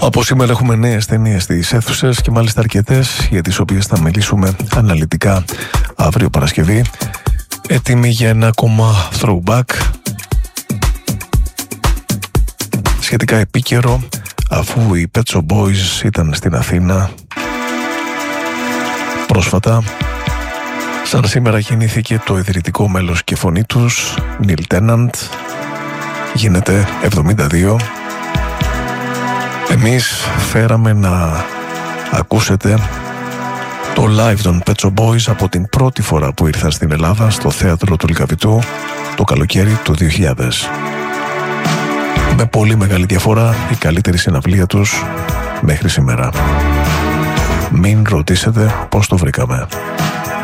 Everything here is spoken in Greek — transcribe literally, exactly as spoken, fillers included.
Από σήμερα έχουμε νέες ταινίες στις αίθουσες και μάλιστα αρκετές, για τις οποίες θα μιλήσουμε αναλυτικά αύριο Παρασκευή. Έτοιμοι για ένα ακόμα throwback σχετικά επίκαιρο, αφού οι Pet Shop Boys ήταν στην Αθήνα πρόσφατα. Σαν σήμερα γεννήθηκε το ιδρυτικό μέλος και φωνή τους, Neil Tennant. Γίνεται εβδομήντα δύο. Εμείς φέραμε να ακούσετε το live των Pet Shop Boys από την πρώτη φορά που ήρθαν στην Ελλάδα στο θέατρο του Λυκαβητού το καλοκαίρι του δύο χιλιάδες. Με πολύ μεγάλη διαφορά, η καλύτερη συναυλία τους μέχρι σήμερα. Μην ρωτήσετε πώς το βρήκαμε.